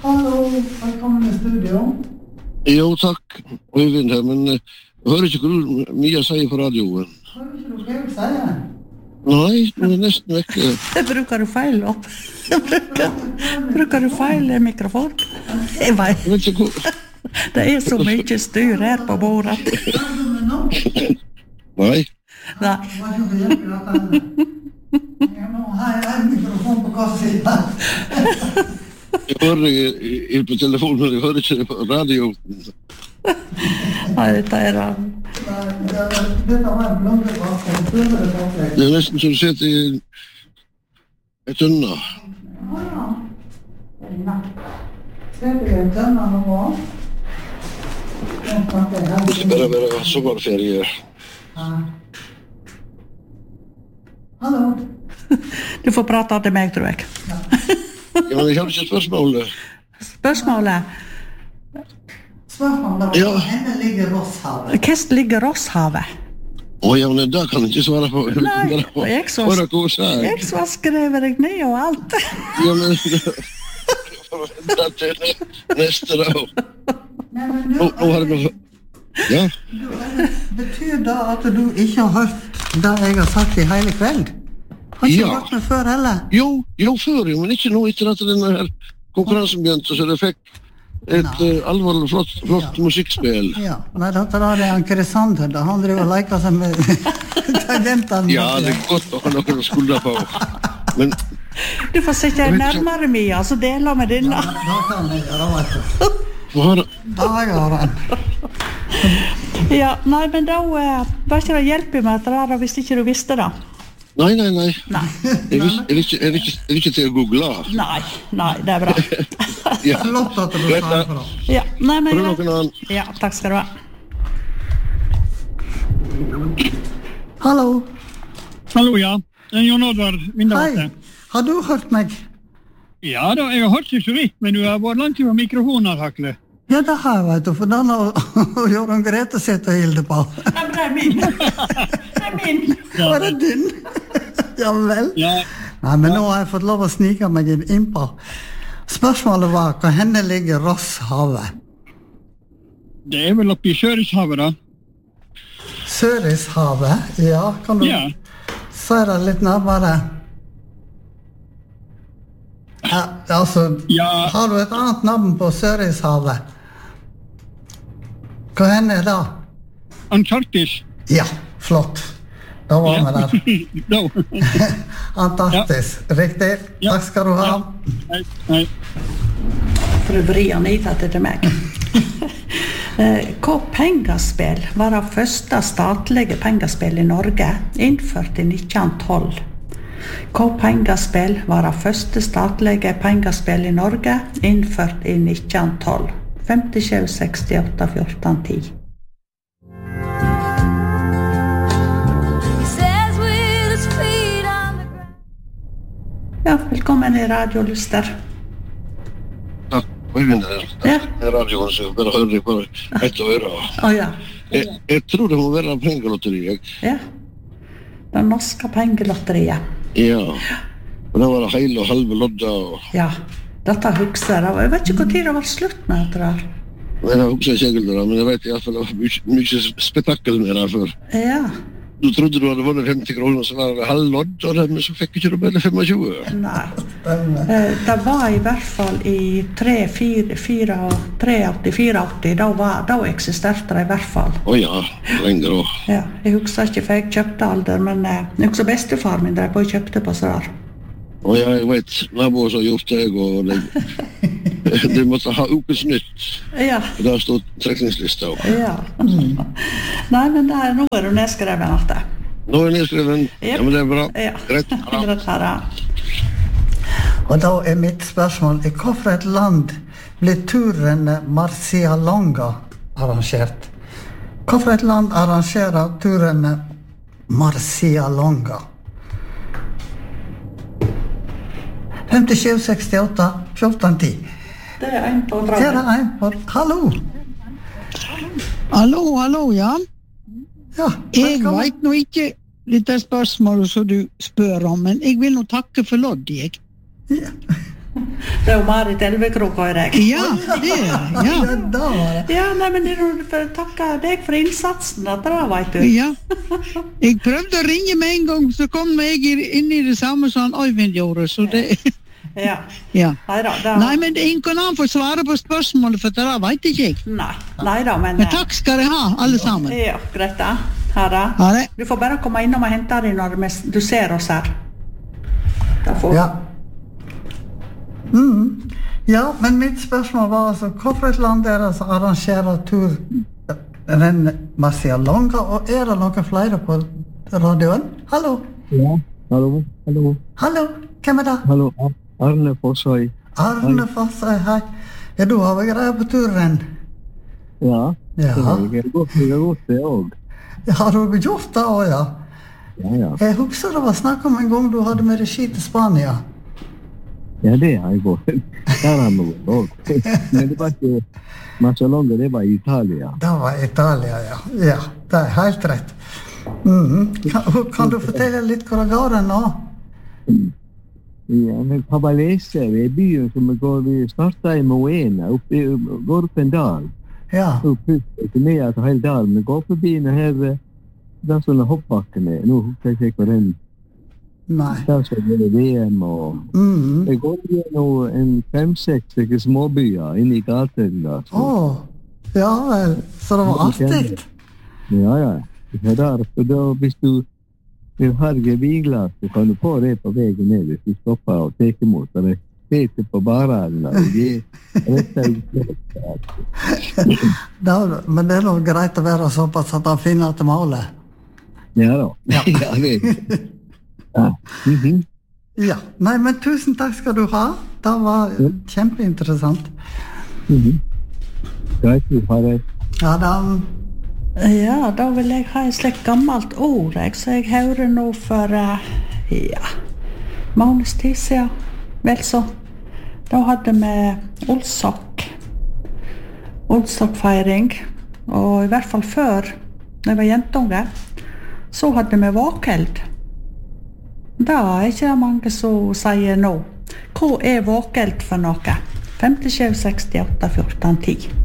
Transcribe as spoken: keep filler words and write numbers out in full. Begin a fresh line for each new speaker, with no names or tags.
Hallo, velkommen i studio.
Jo, takk, Øyvind her, men jeg hører ikke hvor mye jeg sier på radioen.
Hører ikke du hva jeg sier?
Nei, men det er nesten vekke.
Det bruker du feil da. Bruker, bruker du feil mikrofon? Jeg vet.
Jeg vet ikke hvor...
Det er så mye styr her på bordet.
Nei.
Nei.
Jeg må ha en mikrofon på kassen.
Jeg hører ikke på telefonen, jeg hører ikke på radio.
Nei, dette er da.
Dette var en blomsterbakke.
Det er nesten som du sitter i et tønne.
Ja, ja. Ser du en tønne nå?
Det skal bare være sommerferie.
Hallo.
Du får prate til meg, tror jeg.
Ja, men jeg har ikke spørsmålet.
Spørsmålet?
Spørsmålet
Ja.
var, henne ligger Rosshavet.
Hvordan ligger Rosshavet?
Å ja, men det kan jeg ikke svare på.
Nei, og jeg så,
Hva er det hva jeg
jeg så skrevet deg ned og alt.
Ja, men... Det er neste da.
Nei, men du,
Nå nå har jeg noe... Ja?
du, betyr det at du ikke har hørt det jeg har sagt i hele kveld? Har ikke
Ja.
hørt meg før heller?
Jo, jo før jo, men ikke nå etter at denne her konkurransen begynte, så det fikk et uh, alvorlig flott, flott
Ja.
musikkspill.
Ja, nei, dette der er en Krisander, da han driver og leker seg med tangentene.
Ja, det er godt å ha noen å skulde på. Men
Du får sitte nærmere Mia, så deler med denne.
Da kan jeg gjøre, vet du.
hva har
Da gjør han.
Ja, nei, men da uh, var ikke det hjelper med at det er hvis ikke du visste det.
Nei, nei, nei.
Nei,
Jeg vil, jeg vil, ikke, jeg vil, ikke, jeg vil ikke til å google.
nei, nei, det er bra.
Ja.
Flott at du
Greit,
sa
da.
ifra.
Ja, nei, men...
Prøv noen annen.
Ja, takk skal du ha.
Hallo.
Hallo, ja. Det er Jon Oddvar
Hei.
Vindavate.
Har du hørt meg?
Ja da, jeg har hørt det så vidt, men du har vært langt med mikrofoner, Hakle.
Ja, det har jeg, vet du, for den har Jørgen Grete sett og hilde på.
Nei, men det er min. Det er min.
Var det din? Ja vel.
Ja,
Nei, men nå har jeg fått lov å snike meg innpå. Spørsmålet var, hva henne ligger Rosshavet?
det er vel oppe i Sørishavet, da.
Sørishavet? Ja, kan du
Ja.
si det litt nærmere? Ja, altså,
Ja.
har du et annet navn på Sørishavet? Hva henne er det?
Antarktis.
Ja, flott. Da var vi der.
Da.
Antarktis, riktig.
Ja.
Takk skal du ha.
Nei, nei.
For å vri han hit til meg. Eh, Hva pengaspill var det første statlige pengaspill i Norge innført i nitten tolv? Hva pengaspill var det første statlige pengaspill i Norge innført i nitten tolv? femtisju sekstiåtte fjorten ti. Ja, velkommen i Radio Luster.
Takk, Øyvind her.
Ja.
Det er radioen, så jeg bare hører på ett øre.
Å ja.
Jeg, jeg tror det må være pengelotteri.
Ja. Det norske pengelotteriet.
Ja. Og det var det hele og halve lodda. Og...
Ja, dette husker jeg. Jeg vet ikke hvor tid det var slutt med dette der.
Men jeg husker ikke egentlig det, men jeg vet i hvert fall det var mye, mye spektakel med det før.
Ja,
Du trodde du hadde vunnet femti kroner, så var det halv lodd, og det, men så fikk ikke du bare tjuefem.
nei. Eh, Det var i hvert fall i tre, fire, fire, tre, åtti, fire, åtti. Da, var, da eksisterte det i hvert fall.
Å ja, lenger også.
Ja, jeg husker ikke, for jeg kjøpte alder, men eh, jeg husker bestefar min drev på og kjøpte på sånn.
Og ja, jeg vet, naboer som har gjort det, og de, de måtte ha ukens nytt.
Ja,
Og der stod trekningslista også.
ja. Nei, men det er, nå er du nedskrevet alt det.
Nå er nedskreven. Ja, men det er bra.
Ja,
Greit.
greit her, ja.
Og da er mitt spørsmål, i hvilket land ble turen Marcialonga arrangert? Hvilket land arrangerer turen Marcialonga? femtisju sekstiåtte fjorten ti.
Det er en på
Det er
traven.
en på... Hallo!
Hallo, hallo, ja.
Ja,
Jeg
velkommen.
vet nå ikke dette spørsmålet som du spør om, men jeg vil nå takke for lodd, jeg.
Ja.
Det er jo Marit Elvekrok, hører jeg.
Ja, det er det. Ja.
Ja, da var det.
Ja, nei, men jeg vil takke deg for innsatsen, at det vet du.
Ja. Jeg prøvde å ringe med en gang, så kom jeg inn i det samme som Øyvind gjorde, så det...
Ja.
Ja.
Neida, det...
Nei, men ingen kan få svare på spørsmålet, for det vet ikke jeg.
Nei, neida, men...
Men takk skal dere ha, alle sammen.
Ja, greit da. Ha det.
Ha det.
Du får bare komme innom og hente deg når du ser oss her. Da får...
Ja. Mm. Ja, men mitt spørsmål var altså, hvorfor et land er det som arrangerer turrenn Marcia Longa, og er det noen flere på radioen? Hallo?
Ja, hallo, hallo.
Hallo, hvem er det?
Hallo, Arne Fossøy.
Arne Fossøy, hei. Ja, du har vel greie på turrenn?
Ja,
Ja.
det har jeg gått, jeg har gått det også.
Ja, har du gjort det også, ja?
Ja, ja.
Jeg husker det var snakk om en gang du hadde med regi til Spania.
Ja, det har jeg gått. Der har jeg gått også. Men det var ikke Marcia Longa, det var i Italia.
Det var Italia, ja. Ja, det er helt rett. Mhm. Kan, kan du fortelle litt hvor det går nå?
Ja, men Cavalese, vi er byen som vi går, vi startet i Moena, opp, i- går opp en dal.
Ja,
Opp ikke ned til hele dalen, men går forbi den her, det er sånne hoppbakkene. Nå husker jeg ikke hvor den,
nei.
der så er det V M og...
Mhm.
Det går gjennom en fem-seks ikke småbyer inne i gaten da. så-
Åh, ja vel, så det var artig.
Ja, ja. Det er der, så da, hvis du vil ha geviglas, så kan du få det på veien ned hvis du stopper og teker mot. Så det sitter på barene, og de retter ut.
Da, men det er nok greit å være såpass at han finner til målet.
Ja da. Ja, det er det. Ja. Mhm.
Ja, nei, men tusen takk skal du ha. Det var kjempeinteressant.
Mhm. Greit, vi har det.
Ja, da...
Ja, da vil jeg ha et slikt gammelt ord, jeg, så jeg hører nå for, eh, ja, måneds tid siden, vel så. Da hadde vi Olsok, Olsok-feiring, og i hvert fall før, når jeg var jentunge, så hadde vi våkeld. Det er ikke det mange som sier nå. Hva er våkeld for noe? fem sju seks åtte fjorten ti.